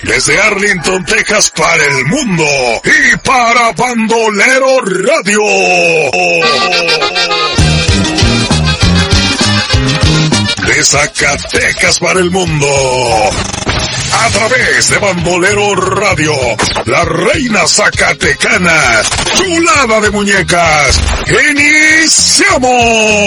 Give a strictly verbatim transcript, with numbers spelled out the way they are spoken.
desde Arlington, Texas, para el mundo y para Bandolero Radio. De Zacatecas para el mundo, a través de Bandolero Radio, la reina zacatecana, chulada de muñecas. ¡Iniciamos!